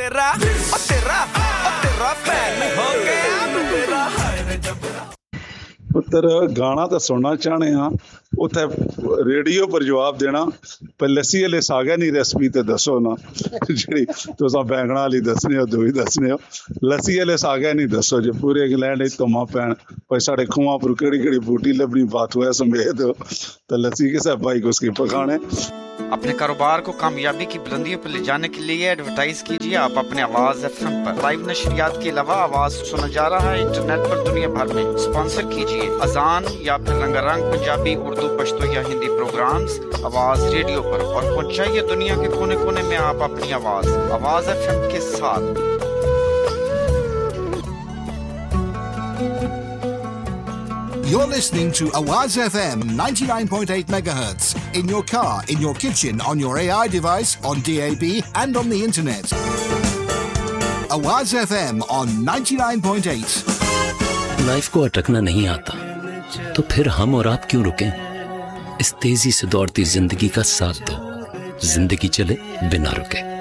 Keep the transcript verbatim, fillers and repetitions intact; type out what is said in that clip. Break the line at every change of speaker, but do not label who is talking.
तेरा ओ तेरा ओ तेरा फैन हो गया मैं तेरा हाय रे जबरा
पुत्र गाना तो सुनना चाहने हाँ उत्थे रेडियो पर जवाब देना पर लस्सी वाले सागे नहीं रेसिपी तो दसो ना जी तुस बैंगना वाली दसने हो दूई दसने हो लस्सी वाले सागे नहीं दसो जो पूरे इंग्लैंड धुम्मा पैन पर साढ़े खुआ पर केड़ी केड़ी बूटी लभनी बात हुआ समेत तो लस्सी के साथ भाई को उसकी पकाने।
अपने कारोबार को कामयाबी की बुलंदियों पर ले जाने के लिए एडवर्टाइज कीजिए आप अपने आवाज एफएम पर। लाइव नशरियात के अलावा आवाज सुना जा रहा है इंटरनेट पर दुनिया भर में। स्पॉन्सर कीजिए अजान या फिर रंगारंग पंजाबी उर्दू पश्तो या हिंदी प्रोग्राम्स आवाज रेडियो पर और पहुंचाइए दुनिया के कोने कोने में आप अपनी आवाज आवाज एफएम के साथ।
You're listening to Awaz F M ninety-nine point eight megahertz in your car, in your kitchen, on your A I device, on D A B and on the internet. Awaz F M on ninety-nine point eight.
Life को अटकना नहीं आता तो फिर हम और आप क्यों रुकें? इस तेजी से दौड़ती जिंदगी का साथ दो, जिंदगी चले बिना रुके।